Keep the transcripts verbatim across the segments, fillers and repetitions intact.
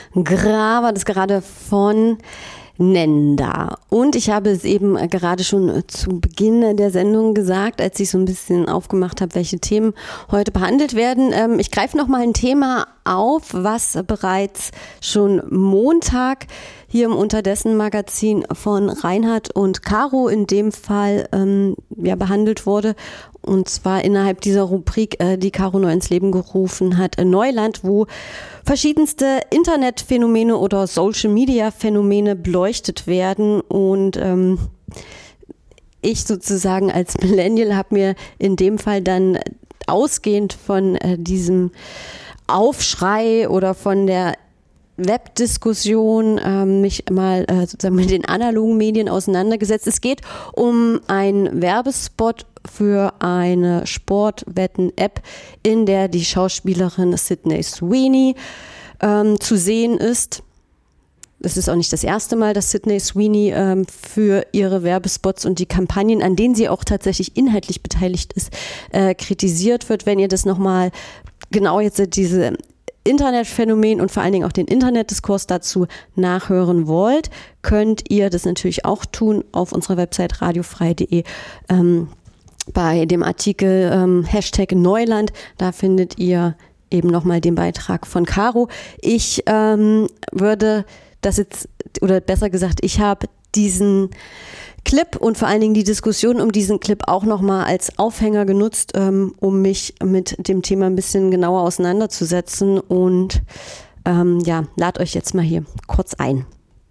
Graver, das gerade von Nenda. Und ich habe es eben gerade schon zu Beginn der Sendung gesagt, als ich so ein bisschen aufgemacht habe, welche Themen heute behandelt werden. Ich greife noch mal ein Thema auf, was bereits schon Montag hier im Unterdessen-Magazin von Reinhard und Caro in dem Fall ähm, ja, behandelt wurde. Und zwar innerhalb dieser Rubrik, äh, die Caro neu ins Leben gerufen hat, Neuland, wo verschiedenste Internetphänomene oder Social-Media-Phänomene beleuchtet werden. Und ähm, ich sozusagen als Millennial habe mir in dem Fall dann ausgehend von äh, diesem Aufschrei oder von der Webdiskussion ähm, mich mal äh, sozusagen mit den analogen Medien auseinandergesetzt. Es geht um einen Werbespot für eine Sportwetten-App, in der die Schauspielerin Sydney Sweeney ähm, zu sehen ist. Es ist auch nicht das erste Mal, dass Sydney Sweeney ähm, für ihre Werbespots und die Kampagnen, an denen sie auch tatsächlich inhaltlich beteiligt ist, äh, kritisiert wird. Wenn ihr das nochmal genau jetzt diese Internetphänomen und vor allen Dingen auch den Internetdiskurs dazu nachhören wollt, könnt ihr das natürlich auch tun auf unserer Website radiofrei punkt de ähm, bei dem Artikel ähm, Hashtag Neuland. Da findet ihr eben nochmal den Beitrag von Caro. Ich ähm, würde das jetzt, oder besser gesagt, ich habe diesen Clip und vor allen Dingen die Diskussion um diesen Clip auch nochmal als Aufhänger genutzt, ähm, um mich mit dem Thema ein bisschen genauer auseinanderzusetzen und ähm, ja, lad euch jetzt mal hier kurz ein.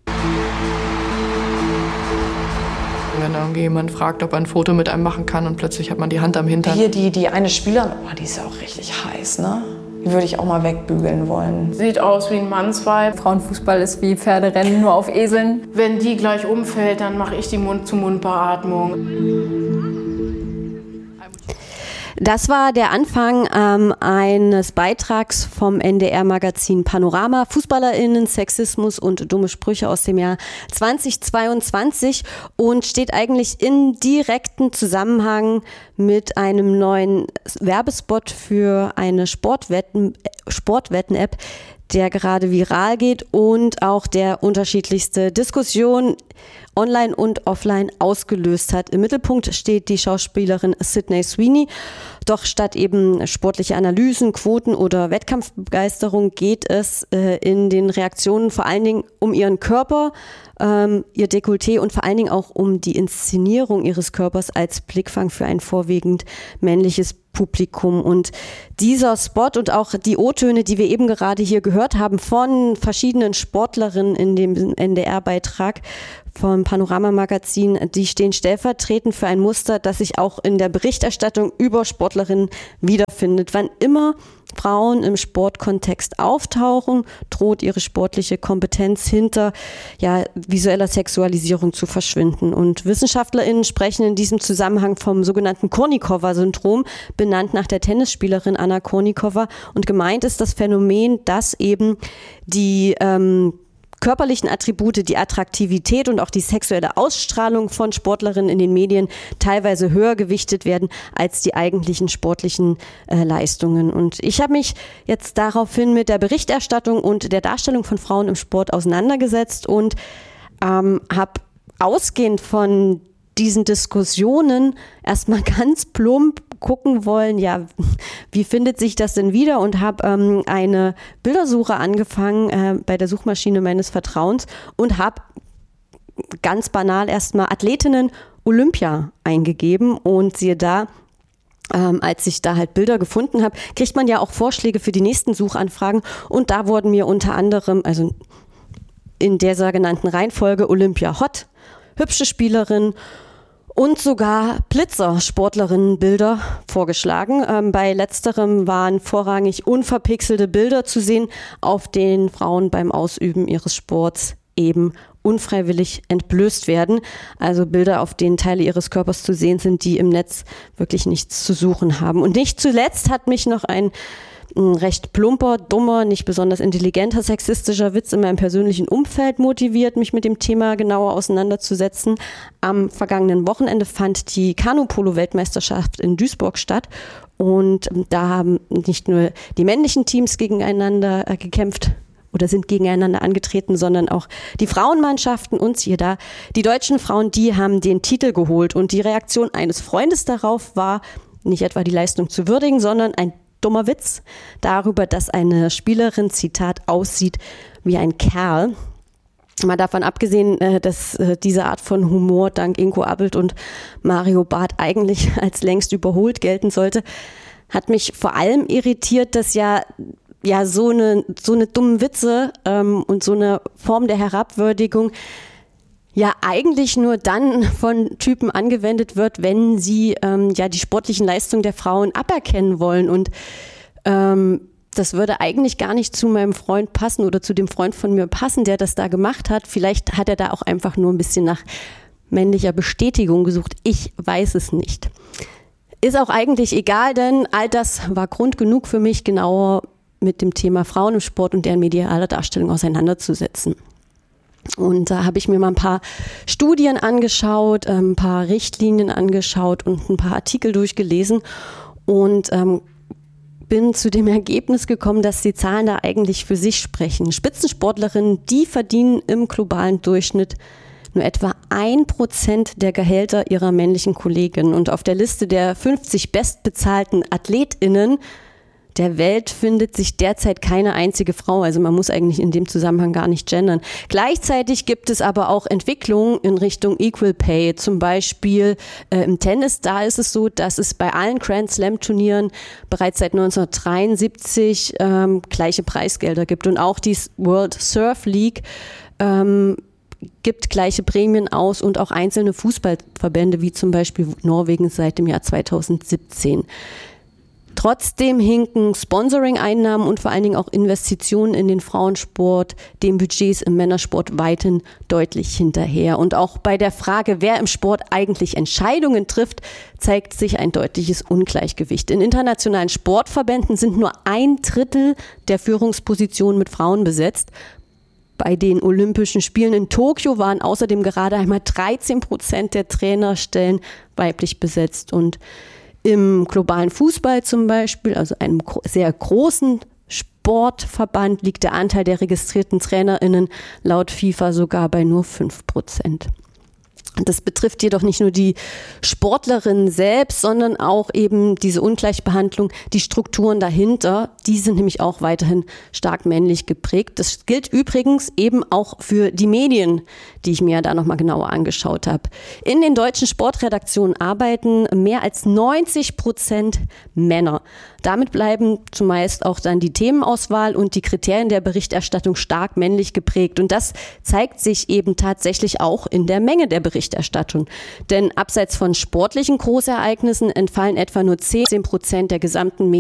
Wenn irgendwie jemand fragt, ob er ein Foto mit einem machen kann und plötzlich hat man die Hand am Hintern. Hier die, die eine Spielerin, oh, die ist ja auch richtig heiß, ne? Die würde ich auch mal wegbügeln wollen. Sieht aus wie ein Mannsweib. Frauenfußball ist wie Pferderennen, nur auf Eseln. Wenn die gleich umfällt, dann mache ich die Mund-zu-Mund-Beatmung. Das war der Anfang ähm, eines Beitrags vom N D R-Magazin Panorama, FußballerInnen, Sexismus und dumme Sprüche aus dem Jahr zweitausendzweiundzwanzig und steht eigentlich in direktem Zusammenhang mit einem neuen Werbespot für eine Sportwetten, Sportwetten-App, der gerade viral geht und auch der unterschiedlichste Diskussionen online und offline ausgelöst hat. Im Mittelpunkt steht die Schauspielerin Sydney Sweeney. Doch statt eben sportliche Analysen, Quoten oder Wettkampfbegeisterung geht es äh, in den Reaktionen vor allen Dingen um ihren Körper, ähm, ihr Dekolleté und vor allen Dingen auch um die Inszenierung ihres Körpers als Blickfang für ein vorwiegend männliches Publikum. Und dieser Spot und auch die O-Töne, die wir eben gerade hier gehört haben von verschiedenen Sportlerinnen in dem N D R-Beitrag vom Panorama-Magazin, die stehen stellvertretend für ein Muster, das sich auch in der Berichterstattung über Sportlerinnen wiederfindet. Wann immer Frauen im Sportkontext auftauchen, droht ihre sportliche Kompetenz hinter ja, visueller Sexualisierung zu verschwinden. Und WissenschaftlerInnen sprechen in diesem Zusammenhang vom sogenannten Kornikowa-Syndrom, benannt nach der Tennisspielerin Anna Kornikova. Und gemeint ist das Phänomen, dass eben die ähm, körperlichen Attribute, die Attraktivität und auch die sexuelle Ausstrahlung von Sportlerinnen in den Medien teilweise höher gewichtet werden als die eigentlichen sportlichen äh, Leistungen. Und ich habe mich jetzt daraufhin mit der Berichterstattung und der Darstellung von Frauen im Sport auseinandergesetzt und ähm, habe ausgehend von diesen Diskussionen erstmal ganz plump gucken wollen, ja, wie findet sich das denn wieder, und habe ähm, eine Bildersuche angefangen äh, bei der Suchmaschine meines Vertrauens und habe ganz banal erstmal Athletinnen Olympia eingegeben und siehe da, ähm, als ich da halt Bilder gefunden habe, kriegt man ja auch Vorschläge für die nächsten Suchanfragen und da wurden mir unter anderem, also in der sogenannten Reihenfolge Olympia Hot, hübsche Spielerin und sogar Blitzer-Sportlerinnenbilder vorgeschlagen. Ähm, bei letzterem waren vorrangig unverpixelte Bilder zu sehen, auf denen Frauen beim Ausüben ihres Sports eben unfreiwillig entblößt werden. Also Bilder, auf denen Teile ihres Körpers zu sehen sind, die im Netz wirklich nichts zu suchen haben. Und nicht zuletzt hat mich noch ein ein recht plumper, dummer, nicht besonders intelligenter, sexistischer Witz in meinem persönlichen Umfeld motiviert, mich mit dem Thema genauer auseinanderzusetzen. Am vergangenen Wochenende fand die Kanu-Polo-Weltmeisterschaft in Duisburg statt und da haben nicht nur die männlichen Teams gegeneinander gekämpft oder sind gegeneinander angetreten, sondern auch die Frauenmannschaften und siehe da, die deutschen Frauen, die haben den Titel geholt und die Reaktion eines Freundes darauf war, nicht etwa die Leistung zu würdigen, sondern ein dummer Witz darüber, dass eine Spielerin, Zitat, aussieht wie ein Kerl. Mal davon abgesehen, dass diese Art von Humor dank Ingo Appelt und Mario Barth eigentlich als längst überholt gelten sollte, hat mich vor allem irritiert, dass ja ja so eine so eine dummen Witze ähm, und so eine Form der Herabwürdigung ja eigentlich nur dann von Typen angewendet wird, wenn sie ähm, ja die sportlichen Leistungen der Frauen aberkennen wollen. Und ähm, das würde eigentlich gar nicht zu meinem Freund passen oder zu dem Freund von mir passen, der das da gemacht hat. Vielleicht hat er da auch einfach nur ein bisschen nach männlicher Bestätigung gesucht. Ich weiß es nicht. Ist auch eigentlich egal, denn all das war Grund genug für mich, genauer mit dem Thema Frauen im Sport und deren mediale Darstellung auseinanderzusetzen. Und da habe ich mir mal ein paar Studien angeschaut, ein paar Richtlinien angeschaut und ein paar Artikel durchgelesen und ähm, bin zu dem Ergebnis gekommen, dass die Zahlen da eigentlich für sich sprechen. Spitzensportlerinnen, die verdienen im globalen Durchschnitt nur etwa ein Prozent der Gehälter ihrer männlichen Kolleginnen. Und auf der Liste der fünfzig bestbezahlten AthletInnen der Welt findet sich derzeit keine einzige Frau. Also man muss eigentlich in dem Zusammenhang gar nicht gendern. Gleichzeitig gibt es aber auch Entwicklungen in Richtung Equal Pay. Zum Beispiel äh, im Tennis, da ist es so, dass es bei allen Grand Slam Turnieren bereits seit neunzehnhundertdreiundsiebzig ähm, gleiche Preisgelder gibt. Und auch die World Surf League ähm, gibt gleiche Prämien aus und auch einzelne Fußballverbände, wie zum Beispiel Norwegen seit dem Jahr zweitausendsiebzehn. Trotzdem hinken Sponsoring-Einnahmen und vor allen Dingen auch Investitionen in den Frauensport den Budgets im Männersport weiterhin deutlich hinterher. Und auch bei der Frage, wer im Sport eigentlich Entscheidungen trifft, zeigt sich ein deutliches Ungleichgewicht. In internationalen Sportverbänden sind nur ein Drittel der Führungspositionen mit Frauen besetzt. Bei den Olympischen Spielen in Tokio waren außerdem gerade einmal dreizehn Prozent der Trainerstellen weiblich besetzt. Und im globalen Fußball zum Beispiel, also einem sehr großen Sportverband, liegt der Anteil der registrierten TrainerInnen laut FIFA sogar bei nur fünf Prozent. Das betrifft jedoch nicht nur die Sportlerinnen selbst, sondern auch eben diese Ungleichbehandlung, die Strukturen dahinter, die sind nämlich auch weiterhin stark männlich geprägt. Das gilt übrigens eben auch für die Medien, die ich mir da nochmal genauer angeschaut habe. In den deutschen Sportredaktionen arbeiten mehr als neunzig Prozent Männer. Damit bleiben zumeist auch dann die Themenauswahl und die Kriterien der Berichterstattung stark männlich geprägt. Und das zeigt sich eben tatsächlich auch in der Menge der Berichterstattung. Denn abseits von sportlichen Großereignissen entfallen etwa nur zehn Prozent der gesamten Medien